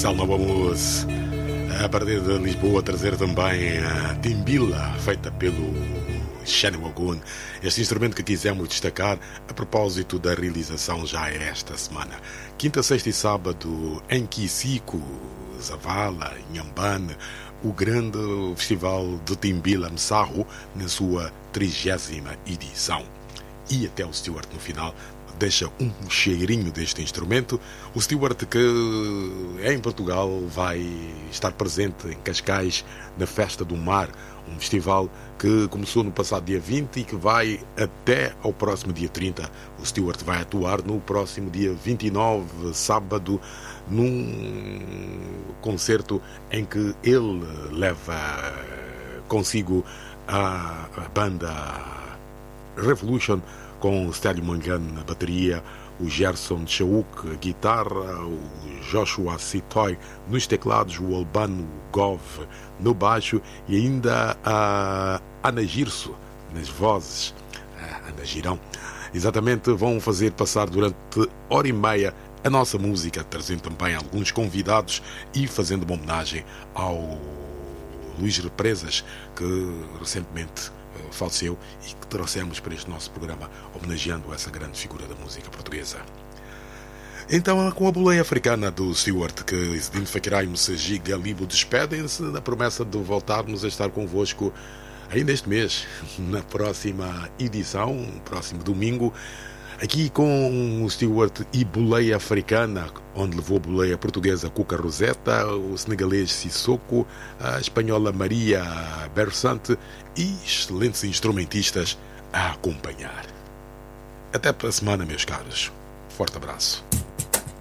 Marcelo Novamus, a partir de Lisboa, trazer também a Timbila, feita pelo Shani Wagun. Este instrumento que quisemos destacar a propósito da realização já esta semana. Quinta, sexta e sábado em Kisiko, Zavala, Inhambane, o grande festival de Timbila Msarro na sua 30ª edição. E até o Stewart no final deixa um cheirinho deste instrumento. O Stewart, que em Portugal vai estar presente em Cascais na Festa do Mar, um festival que começou no passado dia 20 e que vai até ao próximo dia 30. O Stewart vai atuar no próximo dia 29, sábado, num concerto em que ele leva consigo a banda Revolution, com o Stélio Mangano na bateria, o Gerson Chauk guitarra, o Joshua Sitoy nos teclados, o Albano Gov no baixo e ainda a Ana Girso nas vozes. Ana Girão. Exatamente, vão fazer passar durante hora e meia a nossa música, trazendo também alguns convidados e fazendo uma homenagem ao Luís Represas, que recentemente faleceu e que trouxemos para este nosso programa, homenageando essa grande figura da música portuguesa. Então, com a boleia africana do Stewart, que Isidine Fakirá e Moussagi Galibo despedem-se na promessa de voltarmos a estar convosco ainda este mês, na próxima edição, próximo domingo, aqui com o Stewart e boleia africana, onde levou a boleia portuguesa Cuca Roseta, o senegalês Sissoko, a espanhola Maria Bersante e excelentes instrumentistas a acompanhar. Até para a semana, meus caros. Forte abraço.